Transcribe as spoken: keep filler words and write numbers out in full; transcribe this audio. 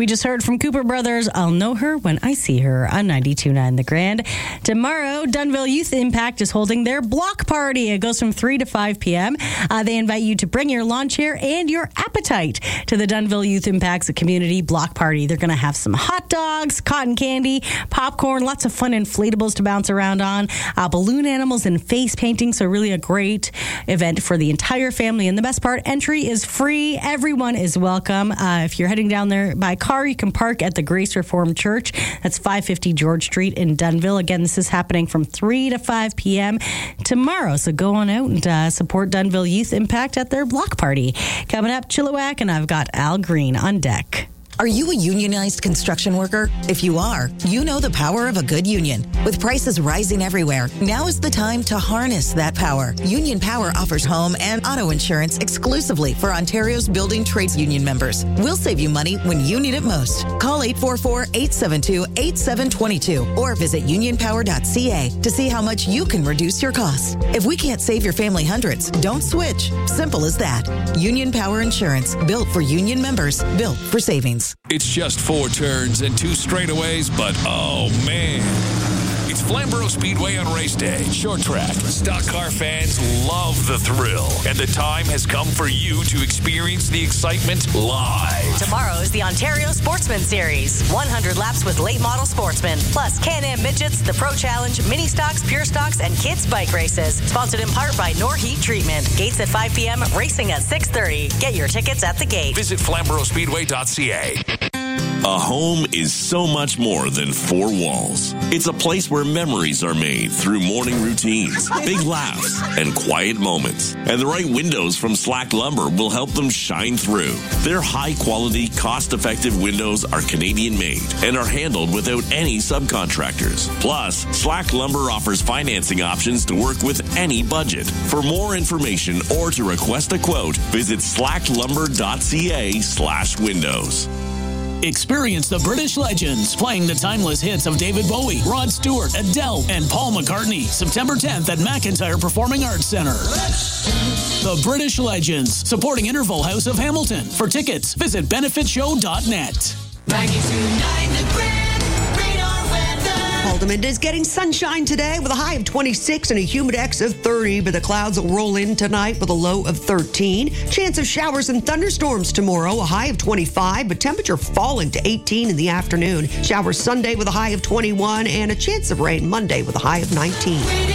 We just heard from Cooper Brothers, I'll Know Her When I See Her on ninety-two point nine The Grand. Tomorrow, Dunnville Youth Impact is holding their block party. It goes from three to five p.m. Uh, they invite you to bring your lawn chair and your appetite to the Dunnville Youth Impact's community block party. They're going to have some hot dogs, cotton candy, popcorn, lots of fun inflatables to bounce around on, uh, balloon animals and face painting. So really a great event for the entire family. And the best part, entry is free. Everyone is welcome. Uh, if you're heading down there by car, you can park at the Grace Reformed Church. That's five fifty George Street in Dunnville. Again, this is happening from three to five p.m. tomorrow. So go on out and uh, support Dunnville Youth Impact at their block party. Coming up, Chilliwack, and I've got Al Green on deck. Are you a unionized construction worker? If you are, you know the power of a good union. With prices rising everywhere, now is the time to harness that power. Union Power offers home and auto insurance exclusively for Ontario's building trades union members. We'll save you money when you need it most. Call eight four four, eight seven two, eight seven two two or visit union power dot c a to see how much you can reduce your costs. If we can't save your family hundreds, don't switch. Simple as that. Union Power Insurance, built for union members, built for savings. It's just four turns and two straightaways, but oh man. It's Flamborough Speedway on race day. Short track. Stock car fans love the thrill. And the time has come for you to experience the excitement live. Tomorrow is the Ontario Sportsman Series. one hundred laps with late model sportsmen. Plus Can-Am Midgets, the Pro Challenge, Mini Stocks, Pure Stocks, and Kids Bike Races. Sponsored in part by Norheat Treatment. Gates at five p.m., racing at six thirty. Get your tickets at the gate. Visit flamborough speedway dot c a. A home is so much more than four walls. It's a place where memories are made through morning routines, big laughs, and quiet moments. And the right windows from Slack Lumber will help them shine through. Their high-quality, cost-effective windows are Canadian-made and are handled without any subcontractors. Plus, Slack Lumber offers financing options to work with any budget. For more information or to request a quote, visit slack lumber dot c a slash windows. Experience the British legends playing the timeless hits of David Bowie, Rod Stewart, Adele, and Paul McCartney. September tenth at McIntyre Performing Arts Centre. The British Legends, supporting Interval House of Hamilton. For tickets, visit benefit show dot net. Haldimand is getting sunshine today with a high of twenty-six and a humidex of thirty, but the clouds will roll in tonight with a low of thirteen. Chance of showers and thunderstorms tomorrow, a high of twenty-five, but temperature falling to eighteen in the afternoon. Showers Sunday with a high of twenty-one and a chance of rain Monday with a high of nineteen.